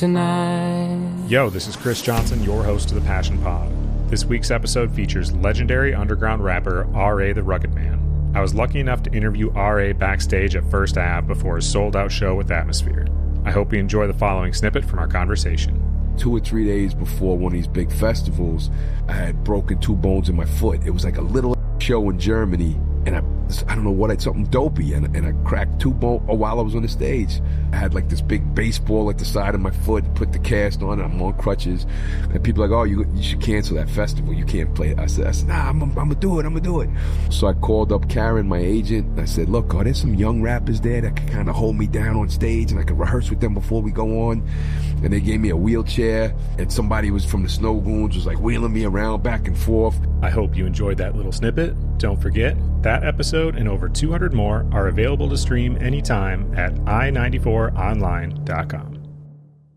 tonight. Yo, this is Chris Johnson, your host of the Passion Pod. This week's episode features legendary underground rapper R.A. the Rugged Man. I was lucky enough to interview R.A. backstage at First Ave before his sold-out show with Atmosphere. I hope you enjoy the following snippet from our conversation. 2 or 3 days before one of these big festivals, I had broken 2 bones in my foot. It was like a little show in Germany, and I don't know what, something dopey, and I cracked 2 bones while I was on the stage. I had like this big baseball at the side of my foot, put the cast on, and I'm on crutches, and people are like, oh, you should cancel that festival, you can't play it. I said, nah, I'm gonna do it. So I called up Karen, my agent, and I said, look, are there some young rappers there that can kind of hold me down on stage, and I can rehearse with them before we go on? And they gave me a wheelchair, and somebody was from the Snow Goons was like wheeling me around back and forth. I hope you enjoyed that little snippet. Don't forget, that episode and over 200 more are available to stream anytime at i94online.com.